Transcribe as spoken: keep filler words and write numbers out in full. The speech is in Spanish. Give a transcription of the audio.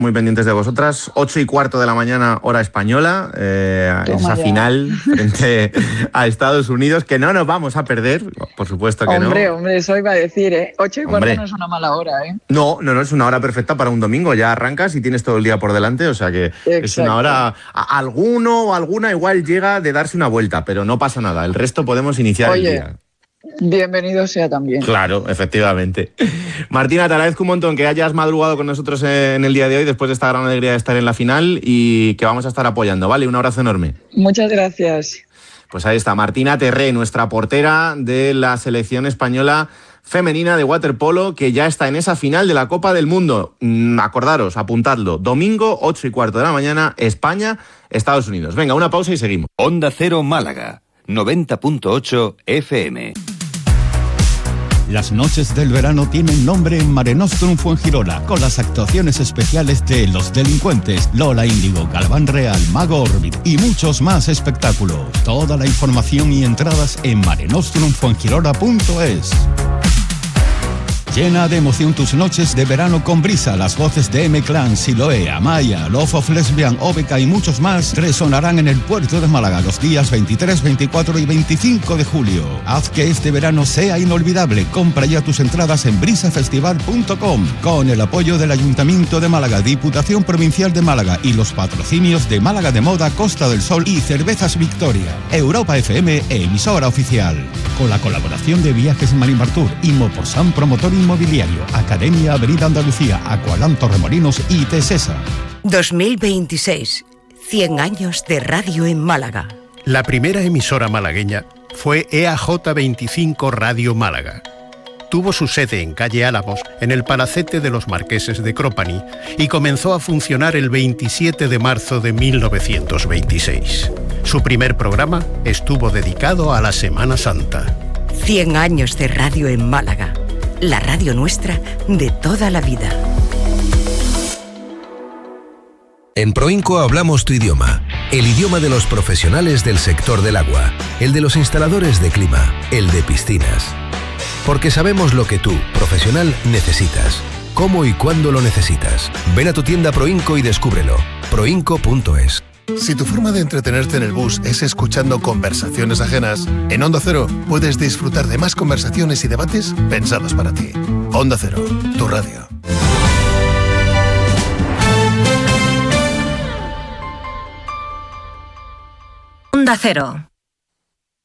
muy pendientes de vosotras. Ocho y cuarto de la mañana, hora española, eh, esa ya. final frente a Estados Unidos, que no nos vamos a perder, por supuesto que hombre, no. Hombre, hombre, eso iba a decir, ¿eh? Ocho y cuarto hombre. No es una mala hora, ¿eh? No, no, no, es una hora perfecta para un domingo. Ya arrancas y tienes todo el día por delante, o sea que Exacto. es una hora... A, alguno o alguna igual llega de darse una vuelta, pero no pasa nada. El resto podemos iniciar Oye, el día. Bienvenido sea también. Claro, efectivamente. Martina, te agradezco un montón que hayas madrugado con nosotros en el día de hoy, después de esta gran alegría de estar en la final, y que vamos a estar apoyando, ¿vale? Un abrazo enorme. Muchas gracias. Pues ahí está, Martina Terré, nuestra portera de la selección española femenina de waterpolo, que ya está en esa final de la Copa del Mundo. Mm, acordaros, apuntadlo, domingo, ocho y cuarto de la mañana, España, Estados Unidos. Venga, una pausa y seguimos. Onda Cero Málaga, noventa punto ocho F M. Las noches del verano tienen nombre en Mare Nostrum Fuengirola, con las actuaciones especiales de Los Delincuentes, Lola Índigo, Galván Real, Mago Orbit y muchos más espectáculos. Toda la información y entradas en mare nostrum fuengirola punto es. Llena de emoción tus noches de verano con Brisa. Las voces de M-Clan, Siloé, Amaya, Love of Lesbian, Obeca y muchos más resonarán en el puerto de Málaga los días veintitrés, veinticuatro y veinticinco de julio. Haz que este verano sea inolvidable. Compra ya tus entradas en brisa festival punto com con el apoyo del Ayuntamiento de Málaga, Diputación Provincial de Málaga y los patrocinios de Málaga de Moda, Costa del Sol y Cervezas Victoria. Europa F M, emisora oficial. Con la colaboración de Viajes Marimartur y Moposan Promotor Inmobiliario, Academia Avenida Andalucía, Aqualan Torremolinos y Tesesa. dos mil veintiséis, cien años de radio en Málaga. La primera emisora malagueña fue E A J veinticinco Radio Málaga. Tuvo su sede en calle Álamos, en el Palacete de los Marqueses de Cropani, y comenzó a funcionar el veintisiete de marzo de mil novecientos veintiséis. Su primer programa estuvo dedicado a la Semana Santa. cien años de radio en Málaga. La radio nuestra de toda la vida. En Proinco hablamos tu idioma, el idioma de los profesionales del sector del agua, el de los instaladores de clima, el de piscinas. Porque sabemos lo que tú, profesional, necesitas, cómo y cuándo lo necesitas. Ven a tu tienda Proinco y descúbrelo. proinco punto es. Si tu forma de entretenerte en el bus es escuchando conversaciones ajenas, en Onda Cero puedes disfrutar de más conversaciones y debates pensados para ti. Onda Cero, tu radio. Onda Cero.